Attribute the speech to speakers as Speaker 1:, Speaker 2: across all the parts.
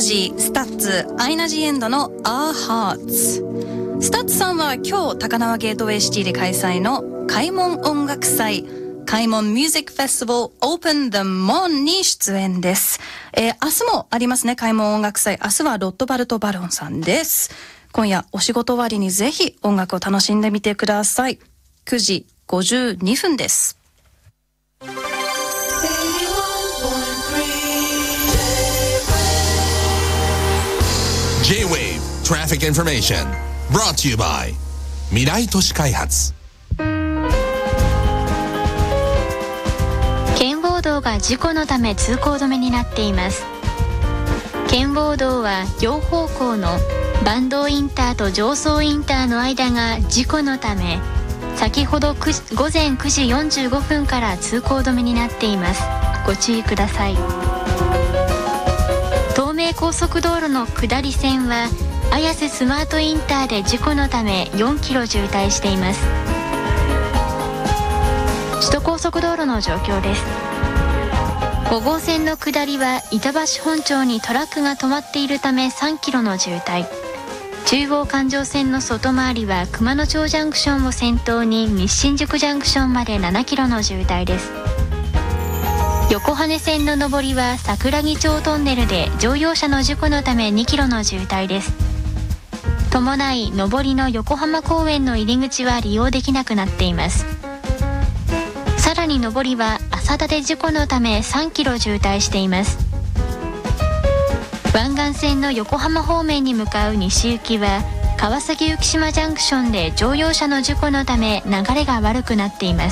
Speaker 1: ジー、スタッツ、アイナ・ジ・エンドの Our Hearts。スタッツさんは今日高輪ゲートウェイシティで開催の開門音楽祭開門ミュージックフェスティバル Open the Mon に出演です。明日もありますね、開門音楽祭。明日はロットバルト・バロンさんです。今夜お仕事終わりにぜひ音楽を楽しんでみてください。9時52分です。
Speaker 2: J-Wave Traffic Information Brought to you by 未来都市開発。
Speaker 3: 圏央道が事故のため通行止めになっています。圏央道は両方向の坂東インターと常総インターの間が事故のため先ほど午前9時45分から通行止めになっています。ご注意ください。東名高速道路の下り線は綾瀬スマートインターで事故のため4キロ渋滞しています。首都高速道路の状況です。5号線の下りは板橋本町にトラックが止まっているため3キロの渋滞。中央環状線の外回りは熊野町ジャンクションを先頭に西新宿ジャンクションまで7キロの渋滞です。横羽線の上りは桜木町トンネルで乗用車の事故のため2キロの渋滞です。伴い上りの横浜公園の入り口は利用できなくなっています。さらに上りは浅田で事故のため3キロ渋滞しています。湾岸線の横浜方面に向かう西行きは川崎浮島ジャンクションで乗用車の事故のため流れが悪くなっています。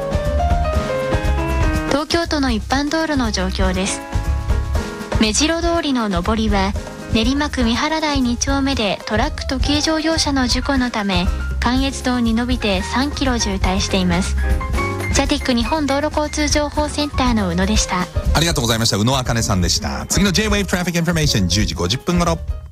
Speaker 3: 東京都の一般道路の状況です。目白通りの上りは練馬区三原台2丁目でトラックと軽乗用車の事故のため関越道に伸びて3キロ渋滞しています。ジャティック日本道路交通情報センターの宇野でした。
Speaker 4: ありがとうございました。宇野あかねさんでした。次の J-Wave Traffic Information 10時50分頃。